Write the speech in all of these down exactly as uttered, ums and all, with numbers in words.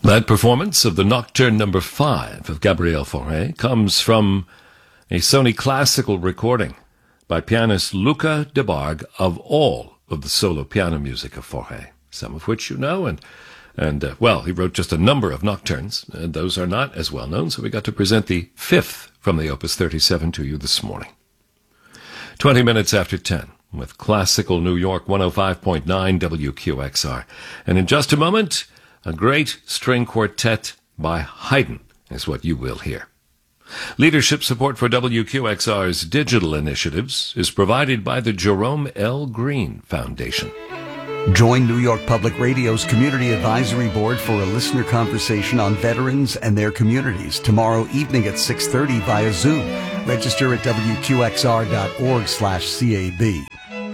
That performance of the Nocturne number five of Gabriel Fauré comes from a Sony classical recording by pianist Luca Debargue of all of the solo piano music of Fauré, some of which you know, and, and uh, well, he wrote just a number of nocturnes, and those are not as well known, so we got to present the fifth from the Opus thirty-seven to you this morning. Twenty minutes after ten, with Classical New York one oh five point nine W Q X R. And in just a moment, a great string quartet by Haydn is what you will hear. Leadership support for W Q X R's digital initiatives is provided by the Jerome L. Green Foundation. Join New York Public Radio's Community Advisory Board for a listener conversation on veterans and their communities tomorrow evening at six thirty via Zoom. Register at W Q X R dot org slash C A B.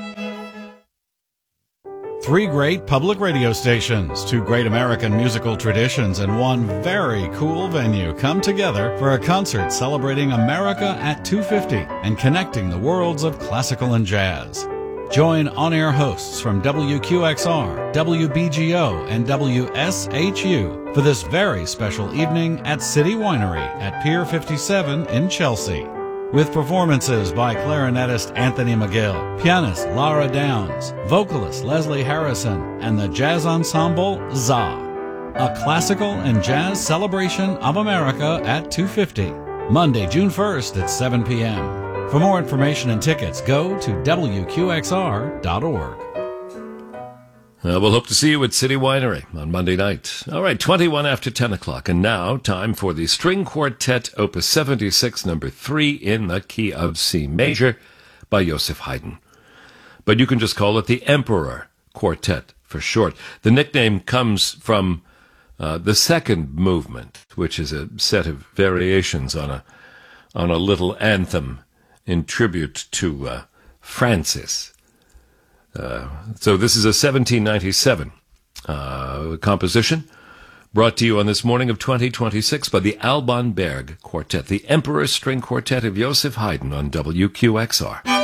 Three great public radio stations, two great American musical traditions, and one very cool venue come together for a concert celebrating America at two fifty and connecting the worlds of classical and jazz. Join on-air hosts from W Q X R, W B G O, and W S H U for this very special evening at City Winery at Pier fifty-seven in Chelsea. With performances by clarinetist Anthony McGill, pianist Lara Downs, vocalist Leslie Harrison, and the jazz ensemble Za. A classical and jazz celebration of America at two fifty, Monday, June first at seven p.m. For more information and tickets, go to W Q X R dot org. Uh, we'll hope to see you at City Winery on Monday night. All right, twenty-one after ten o'clock. And now, time for the String Quartet, Opus seventy-six, number three, in the key of C major, by Joseph Haydn. But you can just call it the Emperor Quartet for short. The nickname comes from uh, the second movement, which is a set of variations on a on a little anthem in tribute to uh, Francis. Uh, so this is a seventeen ninety-seven uh, composition brought to you on this morning of twenty twenty-six by the Alban Berg Quartet, the Emperor String Quartet of Joseph Haydn on W Q X R.